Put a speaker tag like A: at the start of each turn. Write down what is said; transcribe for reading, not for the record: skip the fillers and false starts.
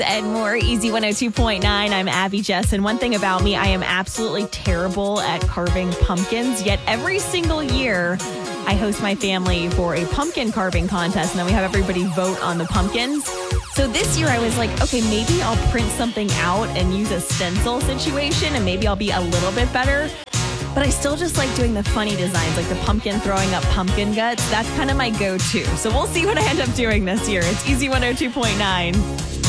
A: And more Easy 102.9. I'm Abby Jess. And one thing about me, I am absolutely terrible at carving pumpkins. Yet every single year, I host my family for a pumpkin carving contest. And then we have everybody vote on the pumpkins. So this year I was like, okay, maybe I'll print something out and use a stencil situation. And maybe I'll be a little bit better. But I still just like doing the funny designs, like the pumpkin throwing up pumpkin guts. That's kind of my go-to. So we'll see what I end up doing this year. It's Easy 102.9.